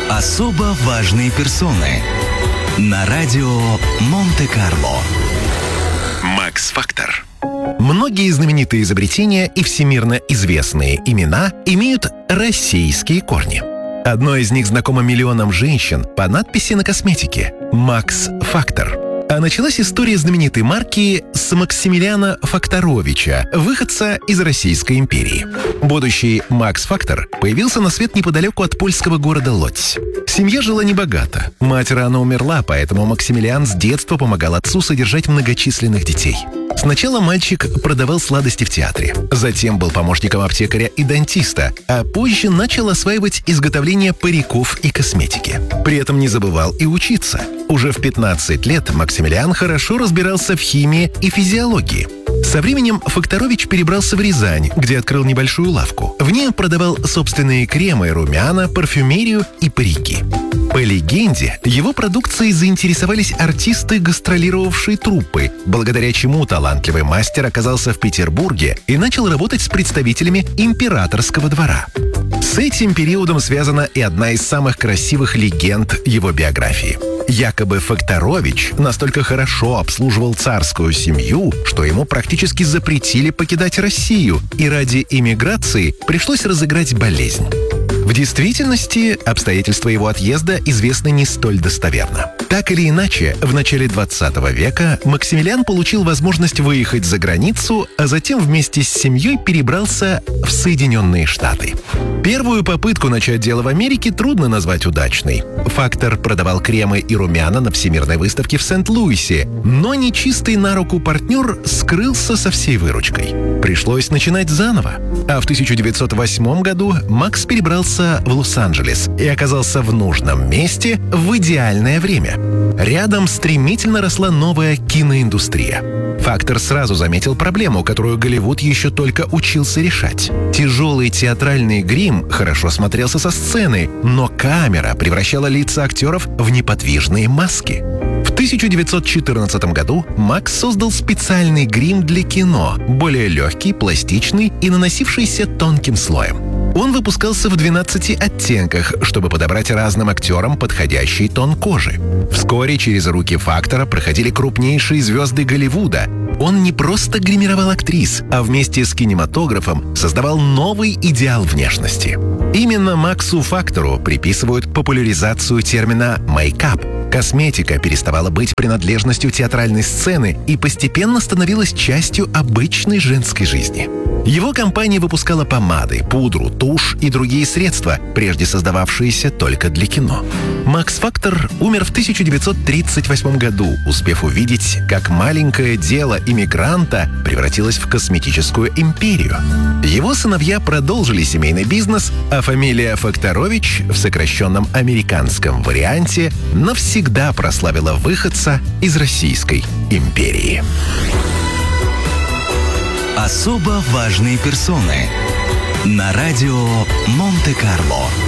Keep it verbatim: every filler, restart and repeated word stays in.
Особо важные персоны на радио Монте-Карло. Макс Фактор. Многие знаменитые изобретения и всемирно известные имена имеют российские корни. Одно из них знакомо миллионам женщин по надписи на косметике «Макс Фактор». А началась история знаменитой марки с Максимилиана Факторовича, выходца из Российской империи. Будущий Макс Фактор появился на свет неподалеку от польского города Лодзь. Семья жила небогато. Мать рано умерла, поэтому Максимилиан с детства помогал отцу содержать многочисленных детей. Сначала мальчик продавал сладости в театре, затем был помощником аптекаря и дантиста, а позже начал осваивать изготовление париков и косметики. При этом не забывал и учиться. Уже в пятнадцать лет Максимилиан хорошо разбирался в химии и физиологии. Со временем Факторович перебрался в Рязань, где открыл небольшую лавку. В ней он продавал собственные кремы, румяна, парфюмерию и парики. По легенде, его продукцией заинтересовались артисты гастролировавшей труппы, благодаря чему талантливый мастер оказался в Петербурге и начал работать с представителями императорского двора. С этим периодом связана и одна из самых красивых легенд его биографии. Якобы Факторович настолько хорошо обслуживал царскую семью, что ему практически запретили покидать Россию, и ради эмиграции пришлось разыграть болезнь. В действительности, обстоятельства его отъезда известны не столь достоверно. Так или иначе, в начале двадцатого века Максимилиан получил возможность выехать за границу, а затем вместе с семьей перебрался в Соединенные Штаты. Первую попытку начать дело в Америке трудно назвать удачной. Фактор продавал кремы и румяна на Всемирной выставке в Сент-Луисе, но нечистый на руку партнер скрылся со всей выручкой. Пришлось начинать заново. А в тысяча девятьсот восьмом году Макс перебрался в Лос-Анджелес и оказался в нужном месте в идеальное время. Рядом стремительно росла новая киноиндустрия. Фактор сразу заметил проблему, которую Голливуд еще только учился решать. Тяжелый театральный грим хорошо смотрелся со сцены, но камера превращала лица актеров в неподвижные маски. В тысяча девятьсот четырнадцатом году Макс создал специальный грим для кино, более легкий, пластичный и наносившийся тонким слоем. Он выпускался в двенадцати оттенках, чтобы подобрать разным актерам подходящий тон кожи. Вскоре через руки Фактора проходили крупнейшие звезды Голливуда. Он не просто гримировал актрис, а вместе с кинематографом создавал новый идеал внешности. Именно Максу Фактору приписывают популяризацию термина «мейкап». Косметика переставала быть принадлежностью театральной сцены и постепенно становилась частью обычной женской жизни. Его компания выпускала помады, пудру, тушь и другие средства, прежде создававшиеся только для кино. Макс Фактор умер в тысяча девятьсот тридцать восьмом году, успев увидеть, как маленькое дело иммигранта превратилось в косметическую империю. Его сыновья продолжили семейный бизнес, а фамилия Факторович в сокращенном американском варианте навсегда прославила выходца из Российской империи. Особо важные персоны на радио Монте-Карло.